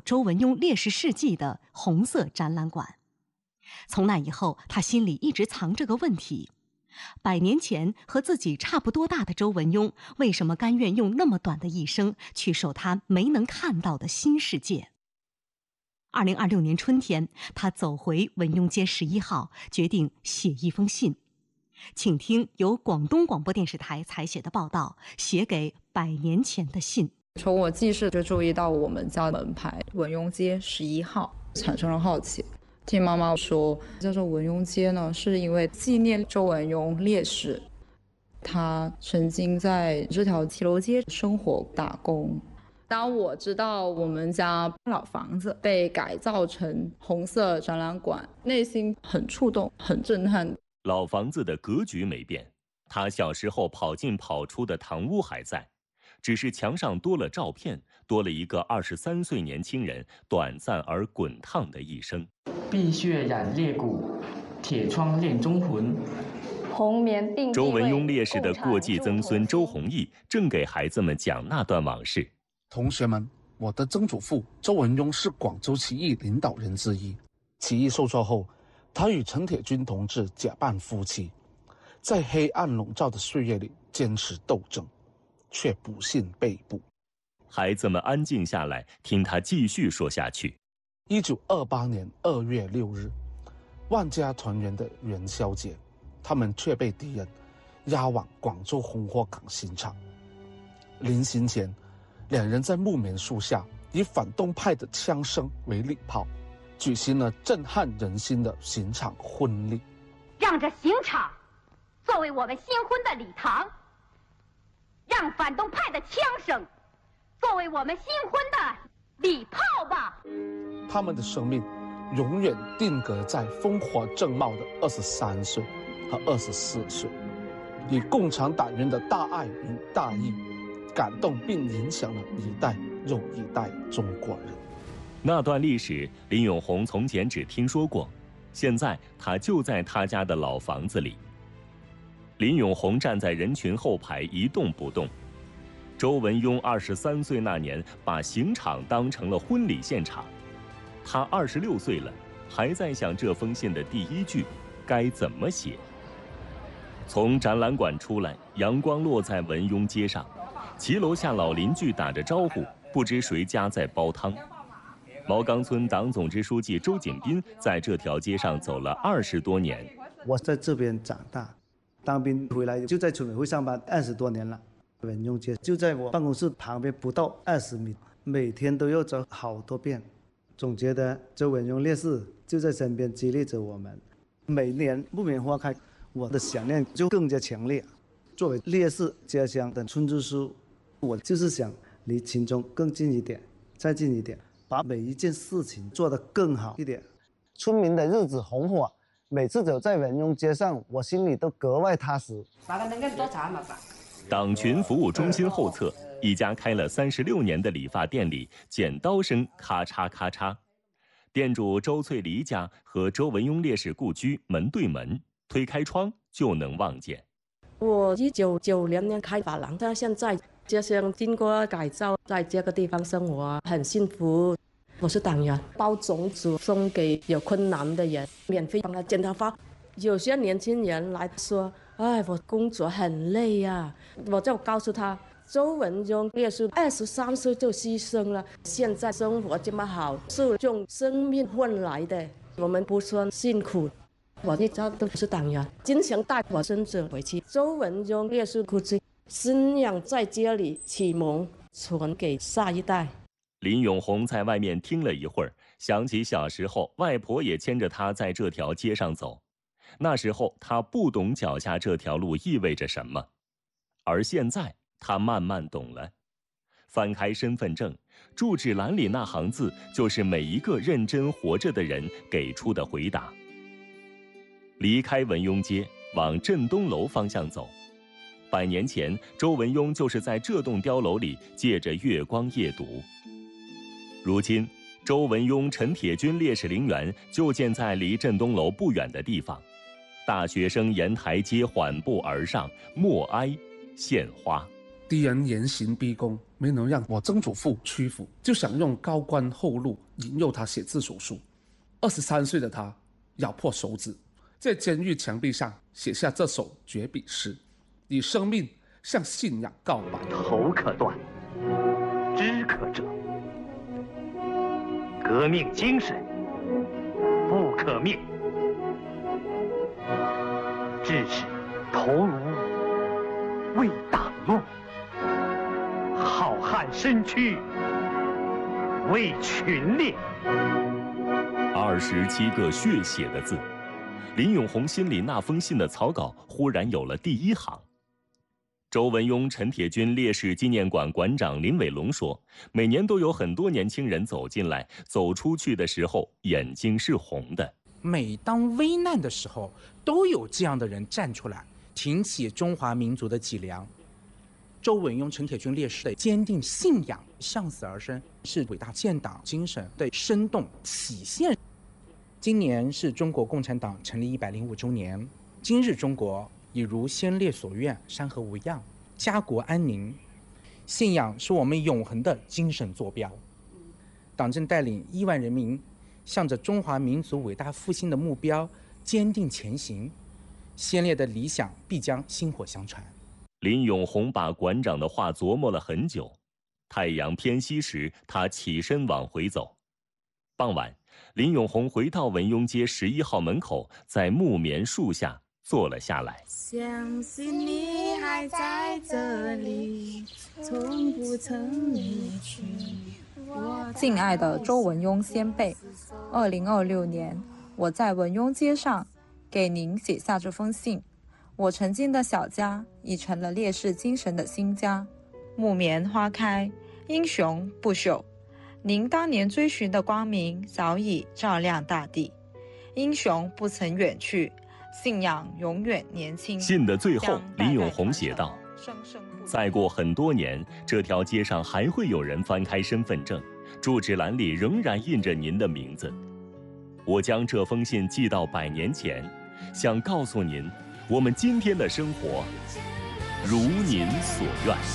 周文雍烈士事迹的红色展览馆。从那以后，他心里一直藏着个问题：100年前和自己差不多大的周文雍，为什么甘愿用那么短的一生去守他没能看到的新世界？2026年春天，他走回文雍街11号，决定写一封信。请听由广东广播电视台采写的报道，写给100年前的信。 从我记事就注意到我们家门牌文雍街11号，产生了好奇。听妈妈说，叫做文雍街呢，是因为纪念周文雍烈士，他曾经在这条骑楼街生活打工。当我知道我们家老房子被改造成红色展览馆，内心很触动，很震撼。 老房子的格局没变，他小时候跑进跑出的堂屋还在，只是墙上多了照片，多了一个23岁年轻人短暂而滚烫的一生。 碧血染裂骨，铁窗恋忠魂。 红棉并周文雍烈士的过继曾孙周弘毅正给孩子们讲那段往事。 同学们，我的曾祖父周文雍是广州起义领导人之一。起义受挫后，他与陈铁军同志假扮夫妻，在黑暗笼罩的岁月里坚持斗争，却不幸被捕。 孩子们安静下来，听他继续说下去。 1928年2月6日，万家团圆的元宵节，他们却被敌人押往广州红火港刑场。临行前，两人在木棉树下以反动派的枪声为礼炮，举行了震撼人心的刑场婚礼。 让这刑场作为我们新婚的礼堂，让反动派的枪声作为我们新婚的礼炮吧。 他们的生命永远定格在风华正茂的23岁和24岁，以共产党员的大爱与大义感动并影响了一代又一代中国人。 那段历史，林永红从前只听说过，现在他就在他家的老房子里。林永红站在人群后排一动不动。周文雍23岁那年，把刑场当成了婚礼现场。他26岁了，还在想这封信的第一句该怎么写。从展览馆出来，阳光落在文雍街上，骑楼下老邻居打着招呼，不知谁家在煲汤。毛岗村党总支书记周锦斌在这条街上走了20多年。 我在这边长大，当兵回来就在村委会上班20多年了。文雍街就在我办公室旁边不到20米，每天都要走好多遍。总觉得周文雍烈士就在身边激励着我们。每年木棉花开，我的想念就更加强烈。作为烈士家乡的村支书，我就是想离群众更近一点，再近一点，把每一件事情做得更好一点。村民的日子红火，每次走在文雍街上，我心里都格外踏实。 党群服务中心后侧，一家开了36年的理发店里，剪刀声咔嚓咔嚓。店主周翠梨家和周文雍烈士故居门对门，推开窗就能望见。 我1990年开发廊，到现在家乡经过改造，在这个地方生活很幸福。我是党员，包种子送给有困难的人，免费帮他剪头发。有些年轻人来说，哎，我工作很累呀，我就告诉他，周文雍烈士23岁就牺牲了，现在生活这么好，是用生命换来的，我们不算辛苦。我一直都是党员，经常带我孙子回去。周文雍烈士故居，信仰在这里启蒙，传给下一代。 林永红在外面听了一会儿，想起小时候外婆也牵着他在这条街上走。那时候他不懂脚下这条路意味着什么，而现在他慢慢懂了。翻开身份证，住址栏里那行字就是每一个认真活着的人给出的回答。离开文雍街，往镇东楼方向走。100年前，周文雍就是在这栋碉楼里借着月光夜读。如今，周文雍陈铁军烈士陵园就建在离镇东楼不远的地方。大学生沿台阶缓步而上，默哀献花。 敌人严刑逼供， 没能让我曾祖父屈服，就想用高官厚禄引诱他写字手书。23岁的他咬破手指，在监狱墙壁上写下这首绝笔诗，以生命向信仰告白。 头可断，肢可折，革命精神不可灭，志士头颅为党落，好汉身躯为群烈。 27个血写的字，林永红心里那封信的草稿忽然有了第一行。周文雍陈铁军烈士纪念馆馆长林伟龙说，每年都有很多年轻人走进来，走出去的时候眼睛是红的。 每当危难的时候，都有这样的人站出来，挺起中华民族的脊梁。周文雍陈铁军烈士的坚定信仰，向死而生，是伟大建党精神的生动体现。今年是中国共产党成立105周年，今日中国已如先烈所愿，山河无恙，家国安宁。信仰是我们永恒的精神坐标。党正带领亿万人民向着中华民族伟大复兴的目标坚定前行，先烈的理想必将薪火相传。 林永红把馆长的话琢磨了很久，太阳偏西时，他起身往回走。傍晚，林永红回到文雍街11号门口，在木棉树下坐了下来。 相信你还在这里，从不曾离去。 敬爱的周文雍先辈，2026年，我在文雍街上给您写下这封信。我曾经的小家已成了烈士精神的新家，木棉花开，英雄不朽。您当年追寻的光明早已照亮大地，英雄不曾远去，信仰永远年轻。 信的最后，林永红写道：再过很多年，这条街上还会有人翻开身份证，住址栏里仍然印着您的名字。我将这封信寄到100年前，想告诉您，我们今天的生活如您所愿。